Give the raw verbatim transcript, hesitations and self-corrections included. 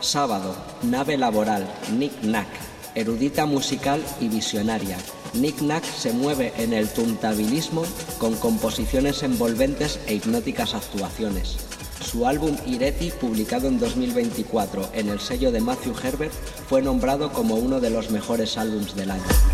Sábado, nave laboral, Knick-Knack, erudita musical y visionaria. Knick-Knack se mueve en el tuntabilismo con composiciones envolventes e hipnóticas actuaciones. Su álbum Ireti, publicado en dos mil veinticuatro en el sello de Matthew Herbert, fue nombrado como uno de los mejores álbums del año.